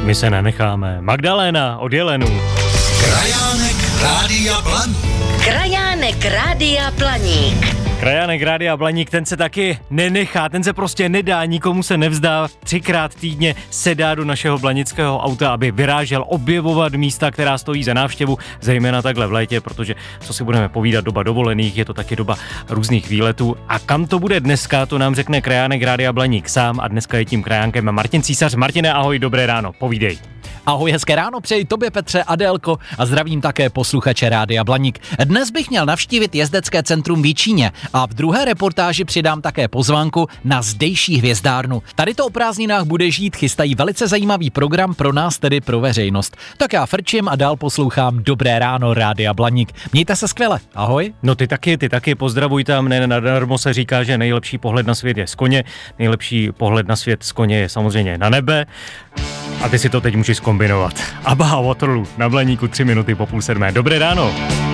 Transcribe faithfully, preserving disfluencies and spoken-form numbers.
My se nenecháme. Magdaléna od Jelenů. Krajánek Rádia Blaník. Krajánek Rádia Blaník. Krajánek Rádia Blaník, ten se taky nenechá, ten se prostě nedá, nikomu se nevzdá. Třikrát týdně sedá do našeho blanického auta, aby vyrážel objevovat místa, která stojí za návštěvu, zejména takhle v létě, protože co si budeme povídat, doba dovolených, je to taky doba různých výletů. A kam to bude dneska, to nám řekne Krajánek Rádia Blaník sám a dneska je tím krajánkem Martin Císař. Martine, ahoj, dobré ráno, povídej. Ahoj, hezké ráno přeji tobě, Petře, Adélko, a zdravím také posluchače Rádia Blaník. Dnes bych měl navštívit jezdecké centrum v Jičíně a v druhé reportáži přidám také pozvánku na zdejší hvězdárnu. Tady to o prázdninách bude žít, chystají velice zajímavý program pro nás, tedy pro veřejnost. Tak já frčím a dál poslouchám Dobré ráno Rádia Blaník. Mějte se skvěle, ahoj. No ty taky, ty taky, pozdravuj tam, ne nadarmo se říká, že nejlepší pohled na svět je z koně, nejlepší pohled na svět z koně je samozřejmě na nebe. A ty si to teď můžeš kombinovat. Abba a Waterloo na Blaníku tři minuty po půl sedmé. Dobré ráno.